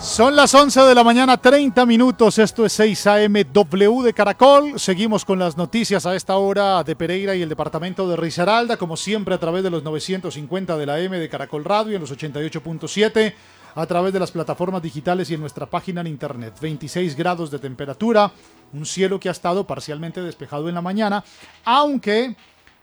Son las 11 de la mañana, 30 minutos. Esto es 6 AM W de Caracol. Seguimos con las noticias a esta hora de Pereira y el departamento de Risaralda, como siempre a través de los 950 de la M de Caracol Radio, en los 88.7, a través de las plataformas digitales y en nuestra página en internet. 26 grados de temperatura, un cielo que ha estado parcialmente despejado en la mañana, aunque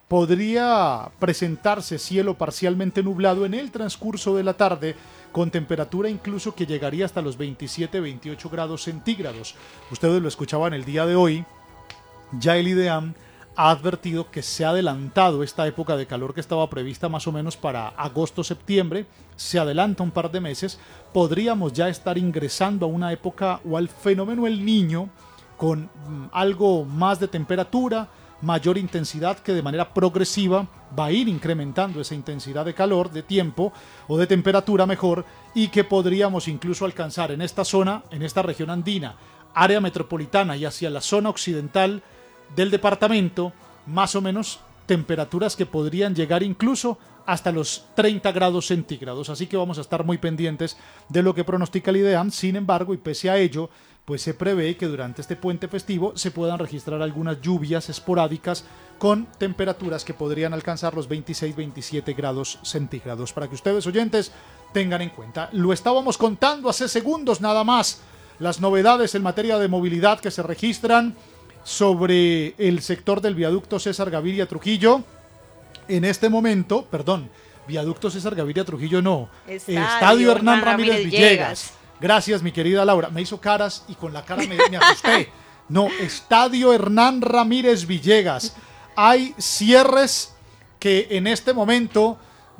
podría presentarse cielo parcialmente nublado en el transcurso de la tarde, con temperatura incluso que llegaría hasta los 27-28 grados centígrados. Ustedes lo escuchaban el día de hoy. Ya el IDEAM ha advertido que se ha adelantado esta época de calor que estaba prevista más o menos para agosto-septiembre. Se adelanta un par de meses. Podríamos ya estar ingresando a una época o al fenómeno El Niño con algo más de temperatura, mayor intensidad, que de manera progresiva va a ir incrementando esa intensidad de calor, de tiempo o de temperatura mejor, y que podríamos incluso alcanzar en esta zona, en esta región andina, área metropolitana y hacia la zona occidental del departamento, más o menos temperaturas que podrían llegar incluso hasta los 30 grados centígrados. Así que vamos a estar muy pendientes de lo que pronostica el IDEAM. Sin embargo, y pese a ello, pues se prevé que durante este puente festivo se puedan registrar algunas lluvias esporádicas con temperaturas que podrían alcanzar los 26-27 grados centígrados. Para que ustedes, oyentes, tengan en cuenta. Lo estábamos contando hace segundos nada más. Las novedades en materia de movilidad que se registran sobre el sector del viaducto César Gaviria Trujillo. En este momento, viaducto César Gaviria Trujillo no, Estadio Hernán Ramírez Villegas. Gracias, mi querida Laura. Me hizo caras y con la cara me asusté. No, Estadio Hernán Ramírez Villegas. Hay cierres que en este momento,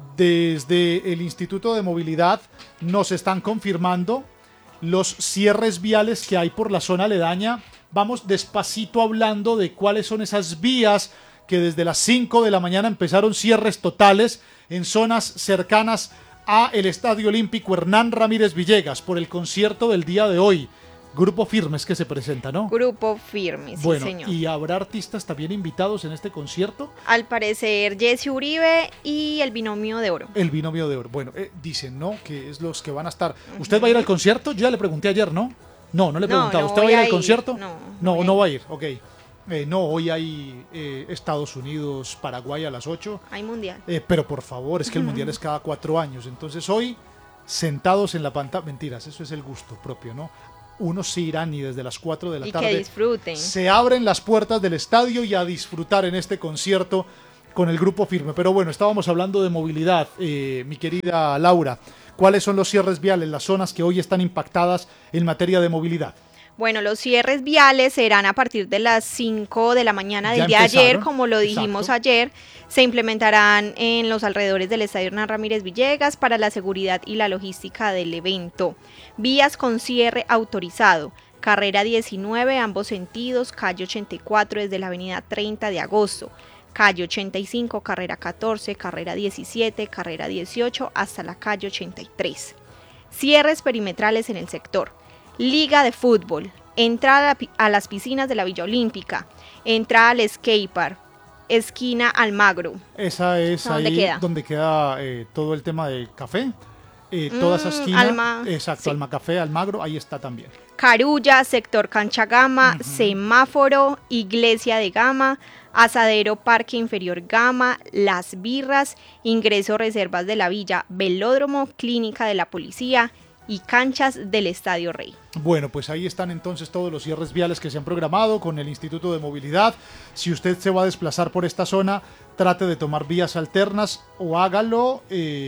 desde el Instituto de Movilidad, nos están confirmando los cierres viales que hay por la zona aledaña. Vamos despacito hablando de cuáles son esas vías que desde las 5 de la mañana empezaron cierres totales en zonas cercanas a el Estadio Olímpico Hernán Ramírez Villegas por el concierto del día de hoy. Grupo Firmes que se presenta, ¿no? Grupo Firmes, sí, bueno, señor. ¿Y habrá artistas también invitados en este concierto? Al parecer, Jesse Uribe y el Binomio de Oro. El Binomio de Oro. Bueno, dicen, ¿no? Que es los que van a estar. ¿Usted va a ir al concierto? Yo ya le pregunté ayer, ¿no? No le he preguntado. ¿Usted va a ir al concierto? No va a ir, ok. No, hoy hay Estados Unidos, Paraguay a las 8. Hay mundial. Pero por favor, es que el mundial es cada 4 años. Entonces hoy, sentados en la pantalla, mentiras, eso es el gusto propio, ¿no? Unos sí irán y desde las 4 de la tarde que disfruten. Se abren las puertas del estadio y a disfrutar en este concierto con el Grupo Firme. Pero bueno, estábamos hablando de movilidad, mi querida Laura. ¿Cuáles son los cierres viales, las zonas que hoy están impactadas en materia de movilidad? Bueno, los cierres viales serán a partir de las 5 de la mañana del día de ayer, como lo dijimos ayer. Se implementarán en los alrededores del Estadio Hernán Ramírez Villegas para la seguridad y la logística del evento. Vías con cierre autorizado. Carrera 19, ambos sentidos, calle 84 desde la avenida 30 de agosto. Calle 85, carrera 14, carrera 17, carrera 18 hasta la calle 83. Cierres perimetrales en el sector. Liga de fútbol, entrada a las piscinas de la Villa Olímpica, entrada al skatepark, esquina Almagro. Esa es ahí donde queda todo el tema del café, toda esa esquina. Exacto, sí. Alma Café, Almagro, ahí está también. Carulla, sector Cancha Gama, Semáforo, Iglesia de Gama, Asadero Parque Inferior Gama, Las Birras, ingreso Reservas de la Villa, Velódromo, Clínica de la Policía y canchas del Estadio Rey. Bueno, pues ahí están entonces todos los cierres viales que se han programado con el Instituto de Movilidad. Si usted se va a desplazar por esta zona, trate de tomar vías alternas o hágalo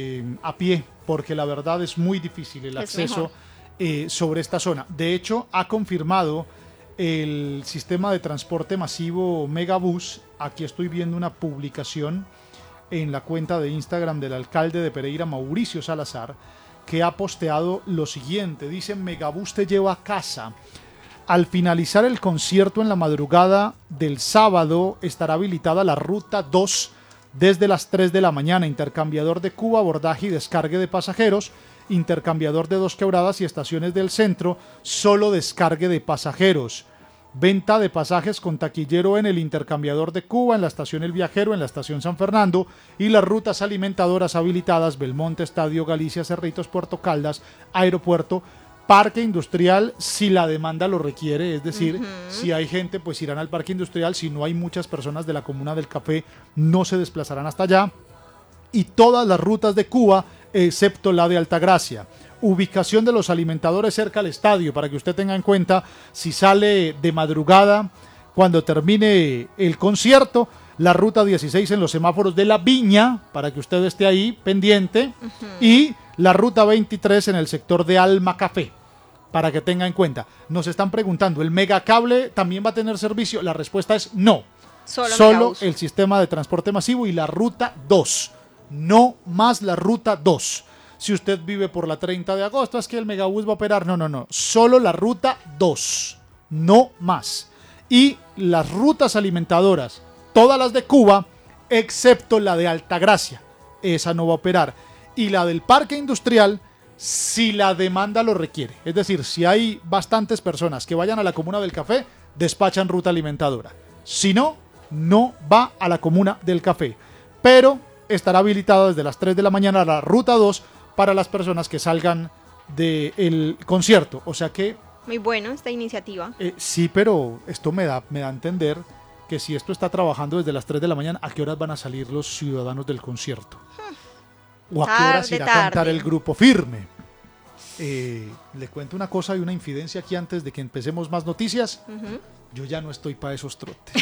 a pie, porque la verdad es muy difícil el acceso sobre esta zona. De hecho, ha confirmado el sistema de transporte masivo Megabús. Aquí estoy viendo una publicación en la cuenta de Instagram del alcalde de Pereira, Mauricio Salazar, que ha posteado lo siguiente. Dice: Megabús te lleva a casa. Al finalizar el concierto en la madrugada del sábado estará habilitada la ruta 2 desde las 3 de la mañana. Intercambiador de Cuba, abordaje y descargue de pasajeros. Intercambiador de Dos Quebradas y estaciones del centro, solo descargue de pasajeros. Venta de pasajes con taquillero en el intercambiador de Cuba, en la estación El Viajero, en la estación San Fernando y las rutas alimentadoras habilitadas: Belmonte, Estadio Galicia, Cerritos, Puerto Caldas, Aeropuerto, parque industrial si la demanda lo requiere, es decir, si hay gente pues irán al parque industrial, si no hay muchas personas de la comuna del café no se desplazarán hasta allá, y todas las rutas de Cuba excepto la de Altagracia. Ubicación de los alimentadores cerca al estadio, para que usted tenga en cuenta si sale de madrugada cuando termine el concierto. La ruta 16 en los semáforos de La Viña, para que usted esté ahí pendiente, y la ruta 23 en el sector de Alma Café, para que tenga en cuenta. Nos están preguntando, ¿el megacable también va a tener servicio? La respuesta es no. Solo el sistema de transporte masivo y la ruta 2. No más la ruta 2. Si usted vive por la 30 de agosto, es que el megabús va a operar. No. Solo la ruta 2. No más. Y las rutas alimentadoras, todas las de Cuba, excepto la de Altagracia. Esa no va a operar. Y la del parque industrial, si la demanda lo requiere. Es decir, si hay bastantes personas que vayan a la comuna del café, despachan ruta alimentadora. Si no, no va a la comuna del café. Pero estará habilitada desde las 3 de la mañana la ruta 2 para las personas que salgan del concierto. O sea que... Muy bueno esta iniciativa. Sí, pero esto me da a entender que si esto está trabajando desde las 3 de la mañana, ¿a qué horas van a salir los ciudadanos del concierto? ¿O a qué horas irá a cantar el grupo Firme? Le cuento una cosa y una infidencia aquí antes de que empecemos más noticias. Yo ya no estoy para esos trotes.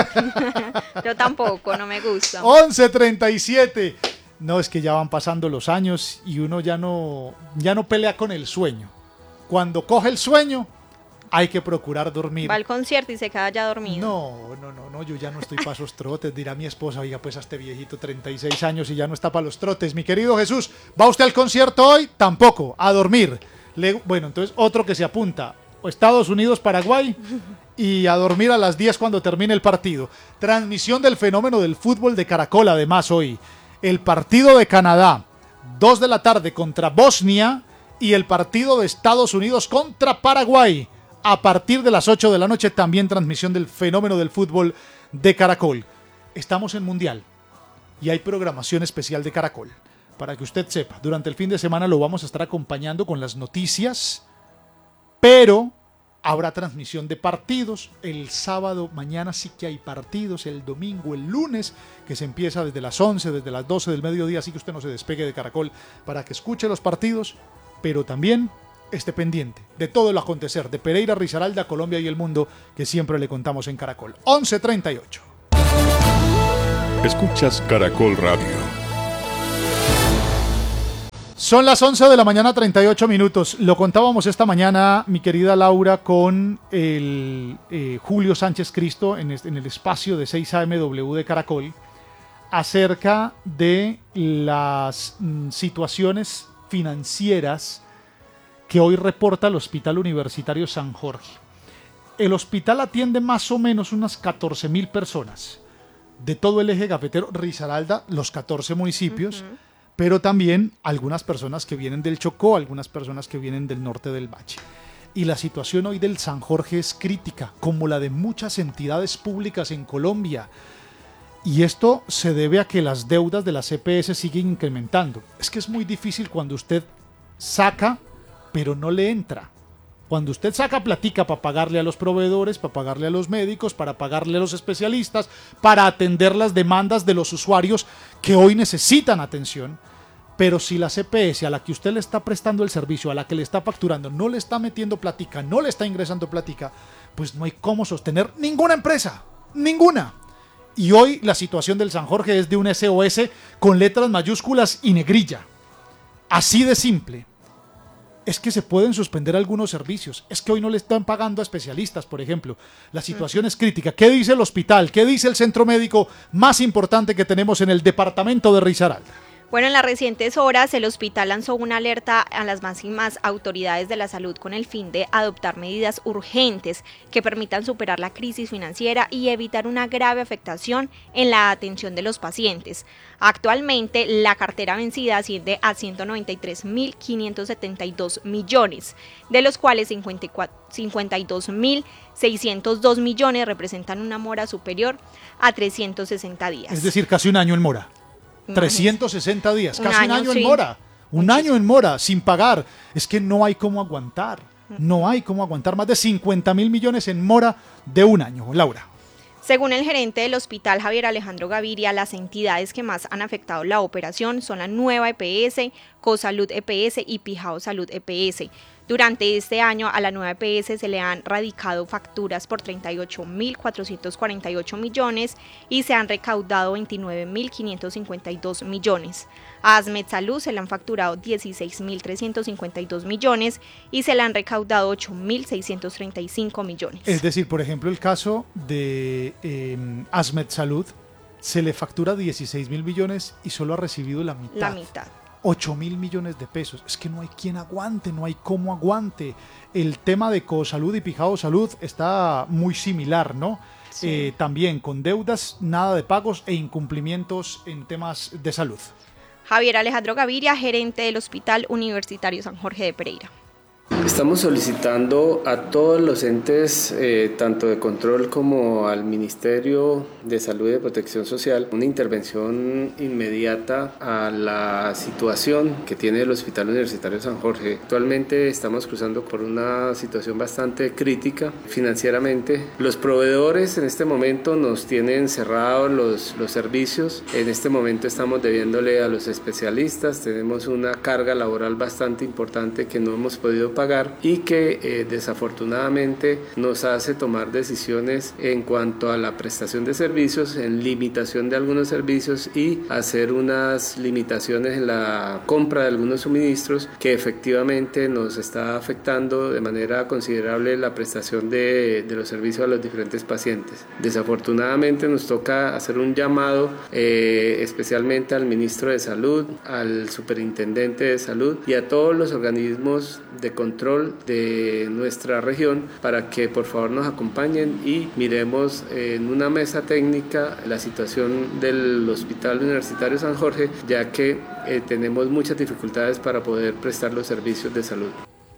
Yo tampoco, no me gusta. 11:37. No, es que ya van pasando los años y uno ya no pelea con el sueño. Cuando coge el sueño, hay que procurar dormir. Va al concierto y se queda ya dormido. No, yo ya no estoy para esos trotes. Dirá mi esposa, oiga, pues a este viejito 36 años y ya no está para los trotes. Mi querido Jesús, ¿va usted al concierto hoy? Tampoco, a dormir. Bueno, entonces otro que se apunta, Estados Unidos, Paraguay, y a dormir a las 10 cuando termine el partido. Transmisión del fenómeno del fútbol de Caracol, además hoy. El partido de Canadá, 2 de la tarde contra Bosnia, y el partido de Estados Unidos contra Paraguay. A partir de las 8 de la noche, también transmisión del fenómeno del fútbol de Caracol. Estamos en Mundial y hay programación especial de Caracol. Para que usted sepa, durante el fin de semana lo vamos a estar acompañando con las noticias, pero habrá transmisión de partidos. El sábado, mañana sí que hay partidos, el domingo, el lunes, que se empieza desde las 11, desde las 12 del mediodía, así que usted no se despegue de Caracol para que escuche los partidos, pero también esté pendiente de todo el acontecer de Pereira, Risaralda, Colombia y el mundo, que siempre le contamos en Caracol. 11:38. Escuchas Caracol Radio. Son las 11 de la mañana, 38 minutos. Lo contábamos esta mañana, mi querida Laura, con el Julio Sánchez Cristo en el espacio de 6 AMW de Caracol, acerca de las situaciones financieras que hoy reporta el Hospital Universitario San Jorge. El hospital atiende más o menos unas 14,000 personas de todo el eje cafetero Risaralda, los 14 municipios, pero también algunas personas que vienen del Chocó, algunas personas que vienen del norte del Valle. Y la situación hoy del San Jorge es crítica, como la de muchas entidades públicas en Colombia. Y esto se debe a que las deudas de las EPS siguen incrementando. Es que es muy difícil cuando usted saca, pero no le entra. Cuando usted saca platica para pagarle a los proveedores, para pagarle a los médicos, para pagarle a los especialistas, para atender las demandas de los usuarios que hoy necesitan atención, pero si la CPS a la que usted le está prestando el servicio, a la que le está facturando, no le está metiendo platica, no le está ingresando platica, pues no hay cómo sostener ninguna empresa, ninguna. Y hoy la situación del San Jorge es de un SOS con letras mayúsculas y negrilla. Así de simple. Es que se pueden suspender algunos servicios. Es que hoy no le están pagando a especialistas, por ejemplo. La situación es crítica. ¿Qué dice el hospital? ¿Qué dice el centro médico más importante que tenemos en el departamento de Risaralda? Bueno, en las recientes horas el hospital lanzó una alerta a las máximas autoridades de la salud con el fin de adoptar medidas urgentes que permitan superar la crisis financiera y evitar una grave afectación en la atención de los pacientes. Actualmente, la cartera vencida asciende a 193.572 millones, de los cuales 52.602 millones representan una mora superior a 360 días. Es decir, casi un año en mora. 360 días, casi un año en mora. Un año en mora, sin pagar. Es que no hay cómo aguantar. No hay cómo aguantar más de 50.000 millones en mora de un año. Laura. Según el gerente del hospital Javier Alejandro Gaviria, las entidades que más han afectado la operación son la Nueva EPS, Cosalud EPS y Pijao Salud EPS. Durante este año a la Nueva EPS se le han radicado facturas por 38.448 millones y se han recaudado 29.552 millones. A Asmed Salud se le han facturado 16.352 millones y se le han recaudado 8.635 millones. Es decir, por ejemplo, el caso de Asmed Salud se le factura 16.000 millones y solo ha recibido la mitad. La mitad. 8.000 millones de pesos. Es que no hay quien aguante, no hay cómo aguante. El tema de Cosalud y Pijao Salud está muy similar, ¿no? Sí. También con deudas, nada de pagos e incumplimientos en temas de salud. Javier Alejandro Gaviria, gerente del Hospital Universitario San Jorge de Pereira. Estamos solicitando a todos los entes, tanto de control como al Ministerio de Salud y de Protección Social, una intervención inmediata a la situación que tiene el Hospital Universitario San Jorge. Actualmente estamos cruzando por una situación bastante crítica financieramente. Los proveedores en este momento nos tienen cerrados los servicios. En este momento estamos debiéndole a los especialistas. Tenemos una carga laboral bastante importante que no hemos podido pagar y que desafortunadamente nos hace tomar decisiones en cuanto a la prestación de servicios, en limitación de algunos servicios y hacer unas limitaciones en la compra de algunos suministros que efectivamente nos está afectando de manera considerable la prestación de los servicios a los diferentes pacientes. Desafortunadamente nos toca hacer un llamado especialmente al ministro de Salud, al superintendente de Salud y a todos los organismos de control de nuestra región para que por favor nos acompañen y miremos en una mesa técnica la situación del Hospital Universitario San Jorge, ya que tenemos muchas dificultades para poder prestar los servicios de salud.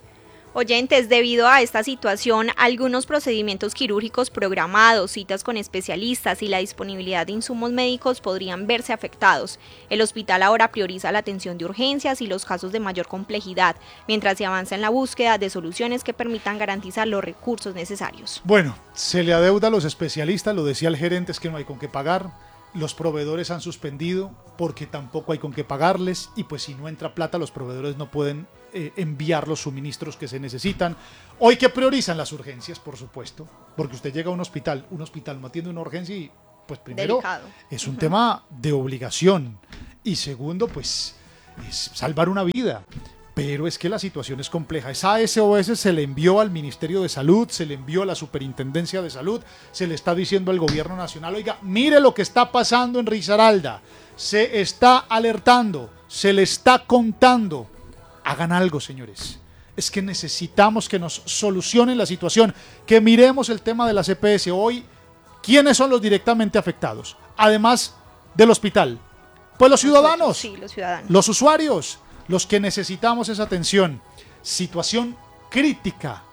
Oyentes, debido a esta situación, algunos procedimientos quirúrgicos programados, citas con especialistas y la disponibilidad de insumos médicos podrían verse afectados. El hospital ahora prioriza la atención de urgencias y los casos de mayor complejidad, mientras se avanza en la búsqueda de soluciones que permitan garantizar los recursos necesarios. Bueno, se le adeuda a los especialistas, lo decía el gerente, es que no hay con qué pagar. Los proveedores han suspendido porque tampoco hay con qué pagarles y pues si no entra plata los proveedores no pueden enviar los suministros que se necesitan. Hoy que priorizan las urgencias, por supuesto, porque usted llega a un hospital no atiende una urgencia y pues primero delicado. Es un tema de obligación y segundo pues es salvar una vida. Pero es que la situación es compleja. Esa SOS se le envió al Ministerio de Salud, se le envió a la Superintendencia de Salud, se le está diciendo al Gobierno Nacional, oiga, mire lo que está pasando en Risaralda, se está alertando, se le está contando. Hagan algo, señores. Es que necesitamos que nos solucionen la situación, que miremos el tema de la EPS. Hoy, ¿quiénes son los directamente afectados? Además del hospital. Pues los ciudadanos, sí, los ciudadanos, los usuarios, los que necesitamos esa atención. Situación crítica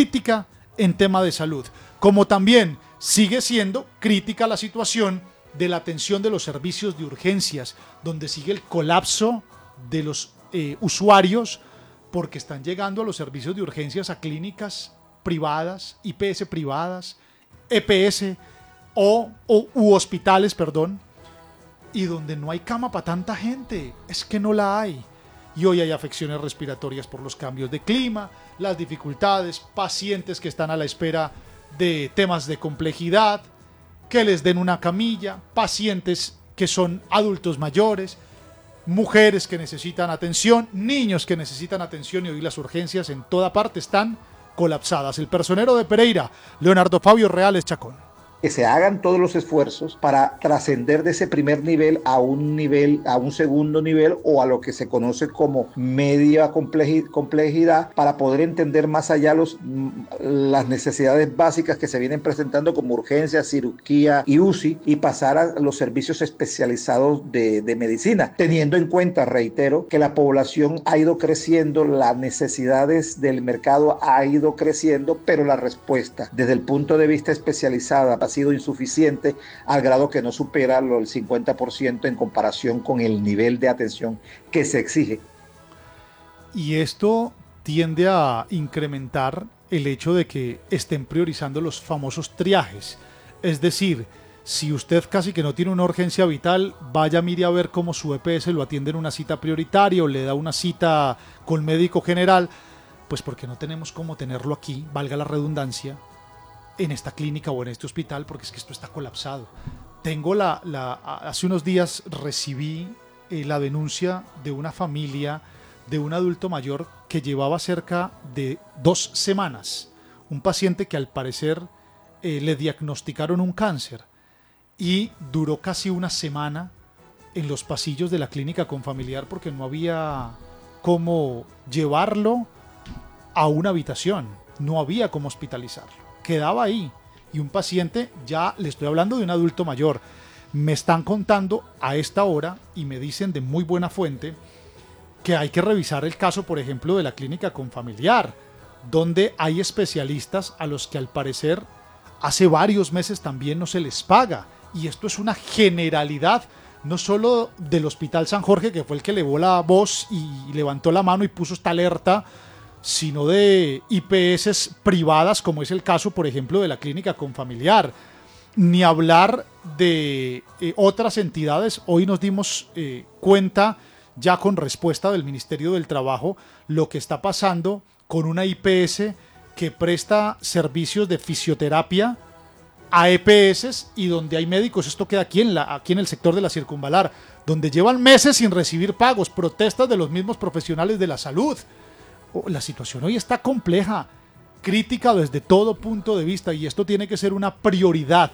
en tema de salud. Como también sigue siendo crítica la situación de la atención de los servicios de urgencias, donde sigue el colapso de los usuarios, porque están llegando a los servicios de urgencias a clínicas privadas, IPS privadas, EPS u hospitales, perdón, y donde no hay cama para tanta gente. Es que no la hay. Y hoy hay afecciones respiratorias por los cambios de clima, las dificultades, pacientes que están a la espera de temas de complejidad, que les den una camilla, pacientes que son adultos mayores, mujeres que necesitan atención, niños que necesitan atención y hoy las urgencias en toda parte están colapsadas. El personero de Pereira, Leonardo Fabio Reales Chacón. Que se hagan todos los esfuerzos para trascender de ese primer nivel, a un segundo nivel o a lo que se conoce como media complejidad para poder entender más allá las necesidades básicas que se vienen presentando como urgencia, cirugía y UCI y pasar a los servicios especializados de medicina, teniendo en cuenta, reitero, que la población ha ido creciendo, las necesidades del mercado ha ido creciendo, pero la respuesta desde el punto de vista especializada ha sido insuficiente al grado que no supera el 50% en comparación con el nivel de atención que se exige. Y esto tiende a incrementar el hecho de que estén priorizando los famosos triajes. Es decir, si usted casi que no tiene una urgencia vital, vaya, mire a ver cómo su EPS lo atiende en una cita prioritaria o le da una cita con médico general, pues porque no tenemos cómo tenerlo aquí, valga la redundancia, en esta clínica o en este hospital, porque es que esto está colapsado. Hace unos días recibí la denuncia de una familia de un adulto mayor que llevaba cerca de 2 semanas, un paciente que al parecer le diagnosticaron un cáncer y duró casi una semana en los pasillos de la clínica Confamiliar porque no había cómo llevarlo a una habitación, no había cómo hospitalizarlo, quedaba ahí. Y un paciente, ya le estoy hablando de un adulto mayor, me están contando a esta hora y me dicen de muy buena fuente que hay que revisar el caso, por ejemplo, de la clínica Confamiliar, donde hay especialistas a los que al parecer hace varios meses también no se les paga. Y esto es una generalidad, no solo del Hospital San Jorge, que fue el que elevó la voz y levantó la mano y puso esta alerta, sino de IPS privadas, como es el caso, por ejemplo, de la clínica Confamiliar. Ni hablar de otras entidades. Hoy nos dimos cuenta, ya con respuesta del Ministerio del Trabajo, lo que está pasando con una IPS que presta servicios de fisioterapia a EPS y donde hay médicos, esto queda aquí en el sector de la Circunvalar, donde llevan meses sin recibir pagos, protestas de los mismos profesionales de la salud. La situación hoy está compleja, crítica desde todo punto de vista, y esto tiene que ser una prioridad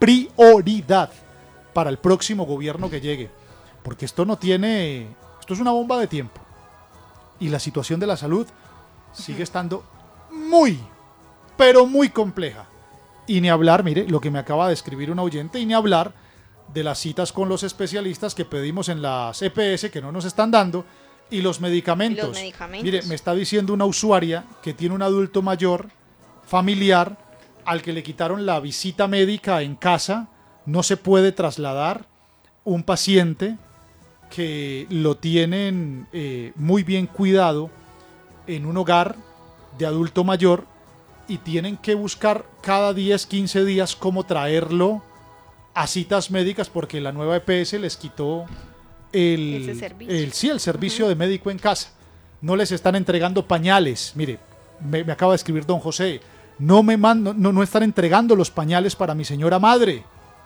para el próximo gobierno que llegue, porque esto es una bomba de tiempo y la situación de la salud sigue estando muy, pero muy compleja. Y ni hablar, mire, lo que me acaba de escribir un oyente, y ni hablar de las citas con los especialistas que pedimos en las EPS que no nos están dando, y los medicamentos. Mire, me está diciendo una usuaria que tiene un adulto mayor, familiar, al que le quitaron la visita médica en casa, no se puede trasladar, un paciente que lo tienen muy bien cuidado en un hogar de adulto mayor y tienen que buscar cada 10, 15 días cómo traerlo a citas médicas porque la nueva EPS les quitó el servicio de médico en casa. No les están entregando pañales. Mire, me acaba de escribir don José, no están entregando los pañales para mi señora madre.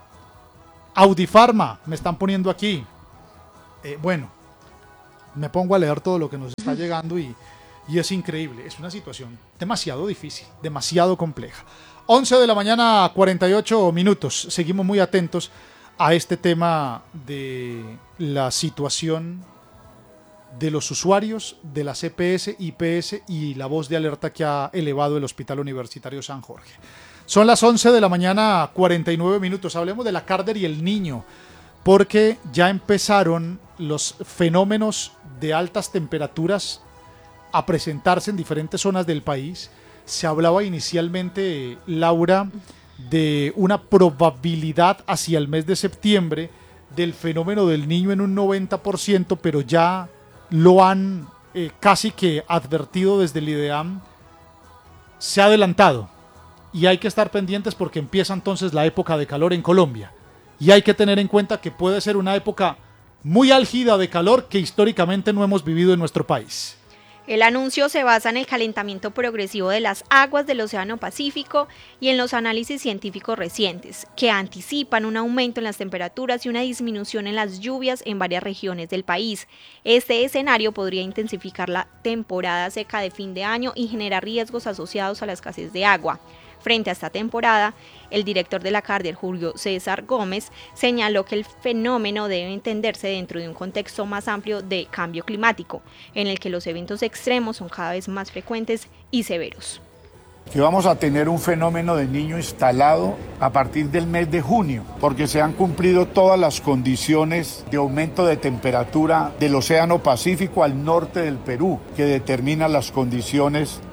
Audifarma me están poniendo aquí. Bueno, me pongo a leer todo lo que nos está llegando y es increíble. Es una situación demasiado difícil, demasiado compleja. 11 de la mañana, 48 minutos. Seguimos muy atentos a este tema de la situación de los usuarios de las EPS, IPS y la voz de alerta que ha elevado el Hospital Universitario San Jorge. Son las 11 de la mañana, 49 minutos. Hablemos de la Cárder y el Niño, porque ya empezaron los fenómenos de altas temperaturas a presentarse en diferentes zonas del país. Se hablaba inicialmente, Laura, de una probabilidad hacia el mes de septiembre del fenómeno del Niño en un 90%, pero ya lo han casi que advertido desde el IDEAM, se ha adelantado y hay que estar pendientes porque empieza entonces la época de calor en Colombia y hay que tener en cuenta que puede ser una época muy álgida de calor que históricamente no hemos vivido en nuestro país. El anuncio se basa en el calentamiento progresivo de las aguas del Océano Pacífico y en los análisis científicos recientes, que anticipan un aumento en las temperaturas y una disminución en las lluvias en varias regiones del país. Este escenario podría intensificar la temporada seca de fin de año y generar riesgos asociados a la escasez de agua. Frente a esta temporada, el director de la Cárder, Julio César Gómez, señaló que el fenómeno debe entenderse dentro de un contexto más amplio de cambio climático, en el que los eventos extremos son cada vez más frecuentes y severos. Que vamos a tener un fenómeno de Niño instalado a partir del mes de junio, porque se han cumplido todas las condiciones de aumento de temperatura del Océano Pacífico al norte del Perú, que determinan las condiciones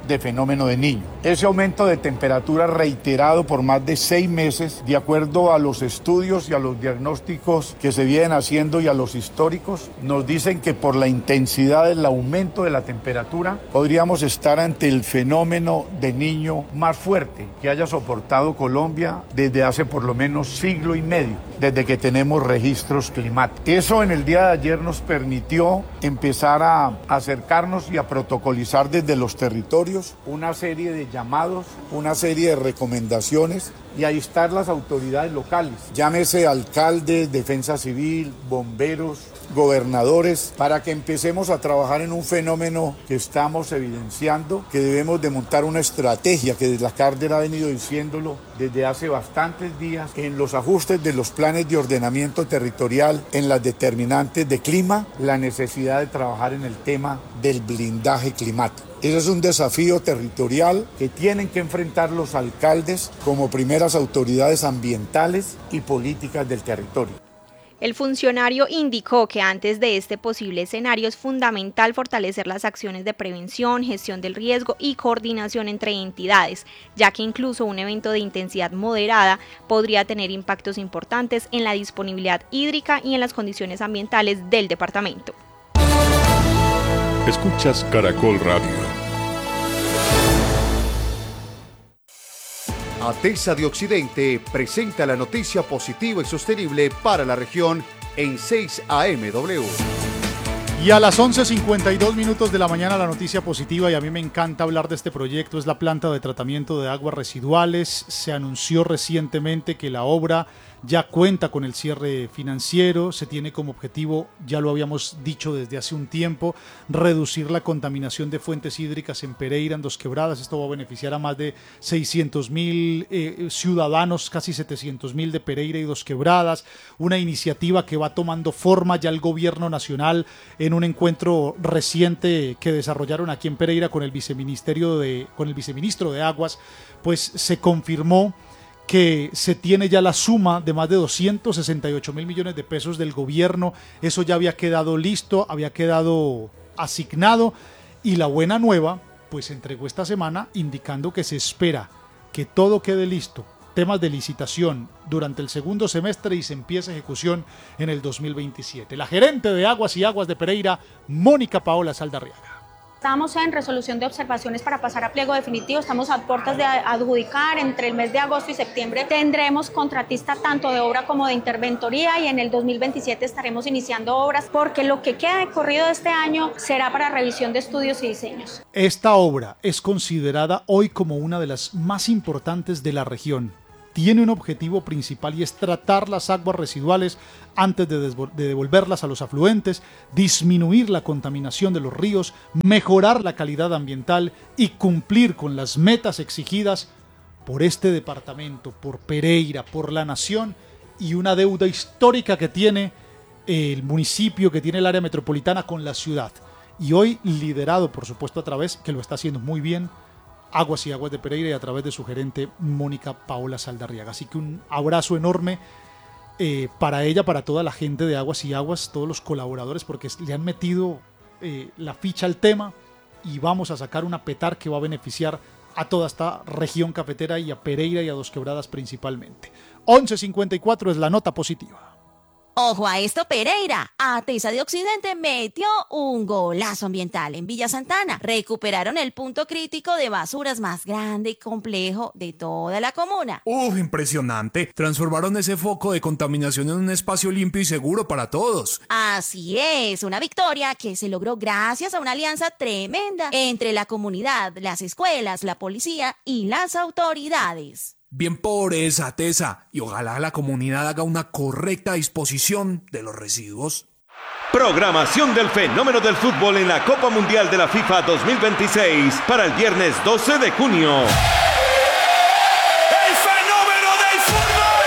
de fenómeno de Niño. Ese aumento de temperatura reiterado por más de 6 meses, de acuerdo a los estudios y a los diagnósticos que se vienen haciendo y a los históricos, nos dicen que por la intensidad del aumento de la temperatura podríamos estar ante el fenómeno de Niño más fuerte que haya soportado Colombia desde hace por lo menos siglo y medio, desde que tenemos registros climáticos. Eso en el día de ayer nos permitió empezar a acercarnos y a protocolizar desde los territorios una serie de llamados, una serie de recomendaciones y a instar las autoridades locales, llámese alcaldes, defensa civil, bomberos, gobernadores, para que empecemos a trabajar en un fenómeno que estamos evidenciando, que debemos de montar una estrategia que desde la Cárdenas ha venido diciéndolo desde hace bastantes días, en los ajustes de los planes de ordenamiento territorial, en las determinantes de clima, la necesidad de trabajar en el tema del blindaje climático. Ese es un desafío territorial que tienen que enfrentar los alcaldes como primeras autoridades ambientales y políticas del territorio. El funcionario indicó que antes de este posible escenario es fundamental fortalecer las acciones de prevención, gestión del riesgo y coordinación entre entidades, ya que incluso un evento de intensidad moderada podría tener impactos importantes en la disponibilidad hídrica y en las condiciones ambientales del departamento. Escuchas Caracol Radio. ATESA de Occidente presenta la noticia positiva y sostenible para la región en 6 AMW. Y a las 11:52 de la mañana la noticia positiva, y a mí me encanta hablar de este proyecto, es la planta de tratamiento de aguas residuales. Se anunció recientemente que la obra ya cuenta con el cierre financiero, se tiene como objetivo, ya lo habíamos dicho desde hace un tiempo, reducir la contaminación de fuentes hídricas en Pereira, en Dos Quebradas. Esto va a beneficiar a más de 600.000 ciudadanos, casi 700.000 de Pereira y Dos Quebradas, una iniciativa que va tomando forma ya el gobierno nacional en un encuentro reciente que desarrollaron aquí en Pereira con el viceministro de Aguas, pues se confirmó que se tiene ya la suma de más de 268.000 millones de pesos del gobierno. Eso ya había quedado listo, había quedado asignado, y la buena nueva, pues se entregó esta semana indicando que se espera que todo quede listo, temas de licitación durante el segundo semestre, y se empiece ejecución en el 2027. La gerente de Aguas y Aguas de Pereira, Mónica Paola Saldarriaga. Estamos en resolución de observaciones para pasar a pliego definitivo, estamos a puertas de adjudicar. Entre el mes de agosto y septiembre tendremos contratista tanto de obra como de interventoría, y en el 2027 estaremos iniciando obras, porque lo que queda de corrido de este año será para revisión de estudios y diseños. Esta obra es considerada hoy como una de las más importantes de la región. Tiene un objetivo principal y es tratar las aguas residuales antes de devolverlas a los afluentes, disminuir la contaminación de los ríos, mejorar la calidad ambiental y cumplir con las metas exigidas por este departamento, por Pereira, por la nación, y una deuda histórica que tiene el municipio, que tiene el área metropolitana con la ciudad. Y hoy liderado, por supuesto, a través, que lo está haciendo muy bien, Aguas y Aguas de Pereira, y a través de su gerente Mónica Paola Saldarriaga. Así que un abrazo enorme para ella, para toda la gente de Aguas y Aguas, todos los colaboradores, porque le han metido la ficha al tema, y vamos a sacar una petar que va a beneficiar a toda esta región cafetera y a Pereira y a Dos Quebradas principalmente. 11:54 es la nota positiva. Ojo a esto, Pereira. ATESA de Occidente metió un golazo ambiental en Villa Santana. Recuperaron el punto crítico de basuras más grande y complejo de toda la comuna. Impresionante. Transformaron ese foco de contaminación en un espacio limpio y seguro para todos. Así es, una victoria que se logró gracias a una alianza tremenda entre la comunidad, las escuelas, la policía y las autoridades. Bien por esa ATESA, y ojalá la comunidad haga una correcta disposición de los residuos. Programación del fenómeno del fútbol en la Copa Mundial de la FIFA 2026 para el viernes 12 de junio. ¡El fenómeno del fútbol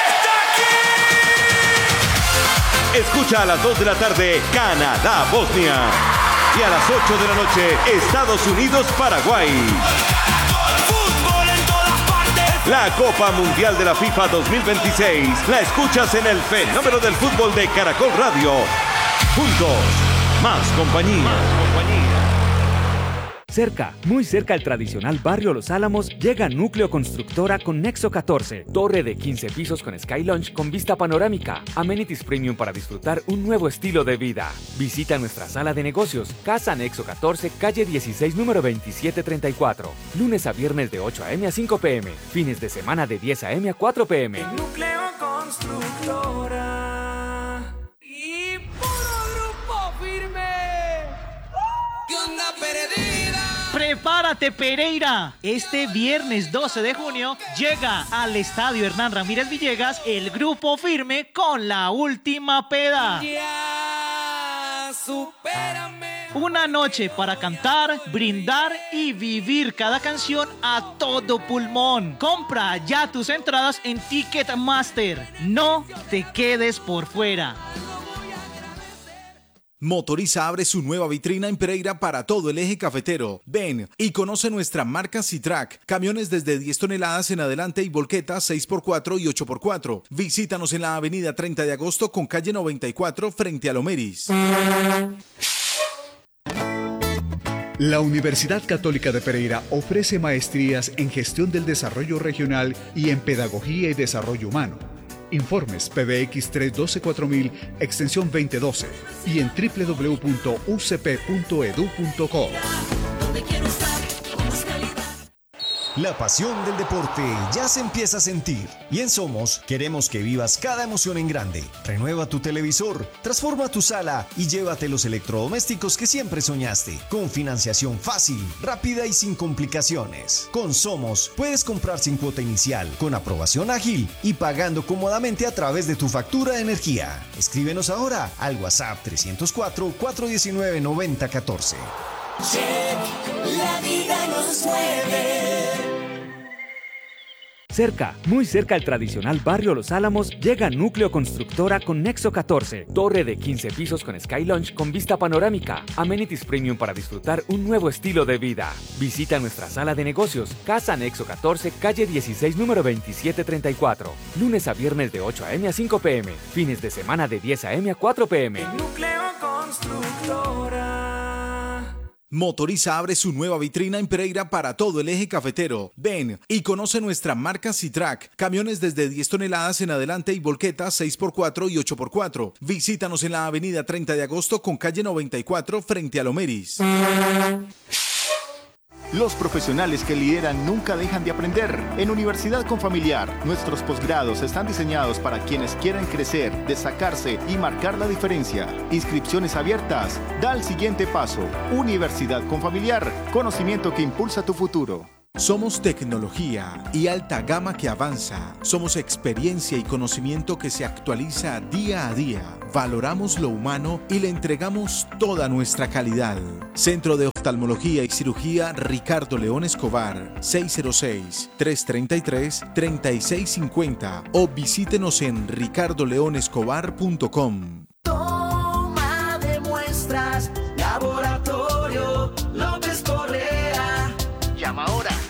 está aquí! Escucha a las 2 de la tarde Canadá-Bosnia, y a las 8 de la noche Estados Unidos-Paraguay. La Copa Mundial de la FIFA 2026 la escuchas en el fenómeno del fútbol de Caracol Radio. Juntos, más compañía. Cerca, muy cerca al tradicional barrio Los Álamos, llega Núcleo Constructora con Nexo 14, torre de 15 pisos con Sky Lounge con vista panorámica, amenities premium para disfrutar un nuevo estilo de vida. Visita nuestra sala de negocios, Casa Nexo 14, calle 16, número 2734. Lunes a viernes de 8 a.m. a 5 p.m. Fines de semana de 10 a.m. a 4 p.m. Núcleo Constructora y puro grupo firme. ¿Qué onda, perdida? ¡Prepárate, Pereira! Este viernes 12 de junio llega al Estadio Hernán Ramírez Villegas el Grupo Firme con La Última Peda. Ya, supérame. Una noche para cantar, brindar y vivir cada canción a todo pulmón. Compra ya tus entradas en Ticketmaster. No te quedes por fuera. Motoriza abre su nueva vitrina en Pereira para todo el eje cafetero. Ven y conoce nuestra marca C-Track. Camiones desde 10 toneladas en adelante y volquetas 6x4 y 8x4. Visítanos en la avenida 30 de agosto con calle 94 frente a Lomeris. La Universidad Católica de Pereira ofrece maestrías en Gestión del Desarrollo Regional y en Pedagogía y Desarrollo Humano. Informes PBX 312-4000, extensión 2012 y en www.ucp.edu.co. La pasión del deporte ya se empieza a sentir y en Somos queremos que vivas cada emoción en grande. Renueva tu televisor, transforma tu sala y llévate los electrodomésticos que siempre soñaste. Con financiación fácil, rápida y sin complicaciones. Con Somos puedes comprar sin cuota inicial, con aprobación ágil y pagando cómodamente a través de tu factura de energía. Escríbenos ahora al WhatsApp 304-419-9014. La vida nos mueve. Cerca, muy cerca al tradicional barrio Los Álamos, llega Núcleo Constructora con Nexo 14, torre de 15 pisos con Sky Lounge con vista panorámica, amenities premium para disfrutar un nuevo estilo de vida. Visita nuestra sala de negocios, Casa Nexo 14, calle 16, número 2734. Lunes a viernes de 8 a.m. a 5 p.m. Fines de semana de 10 a.m. a 4 p.m. Núcleo Constructora. Motoriza abre su nueva vitrina en Pereira para todo el eje cafetero. Ven y conoce nuestra marca C-Track. Camiones desde 10 toneladas en adelante y volquetas 6x4 y 8x4. Visítanos en la avenida 30 de agosto con calle 94 frente a Lomeris. Los profesionales que lideran nunca dejan de aprender. En Universidad Confamiliar, nuestros posgrados están diseñados para quienes quieren crecer, destacarse y marcar la diferencia. Inscripciones abiertas. Da el siguiente paso. Universidad Confamiliar. Conocimiento que impulsa tu futuro. Somos tecnología y alta gama que avanza. Somos experiencia y conocimiento que se actualiza día a día. Valoramos lo humano y le entregamos toda nuestra calidad. Centro de Oftalmología y Cirugía Ricardo León Escobar, 606-333-3650 o visítenos en ricardoleonescobar.com. Toma de muestras